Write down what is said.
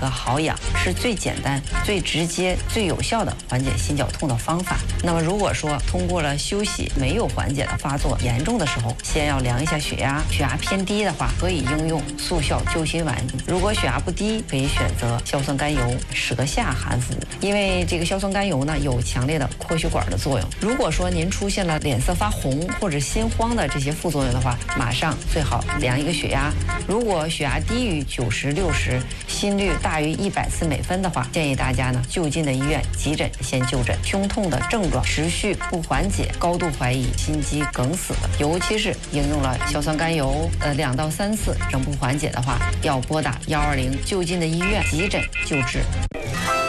个好氧，是最简单、最直接、最有效的缓解心绞痛的方法。那么如果说通过了休息没有缓解的发作严重的时候，先要量一下血压，血压偏低的话，可以应用速效救心丸；如果血压不低，可以选择硝酸甘油舌下含服，因为这个硝酸甘油呢有强烈的扩血管的作用。如果说您出现了脸色发红或者心慌的这些副作用的话，马上最好量一个血压。如果血压低于90、60，心率大于100次每分的话，建议大家呢就近的医院急诊先就诊。胸痛的症状持续不缓解，高度怀疑心肌梗死的，尤其是应用了硝酸甘油2到3次仍不缓解的话，要拨打120就近的医院急诊救治。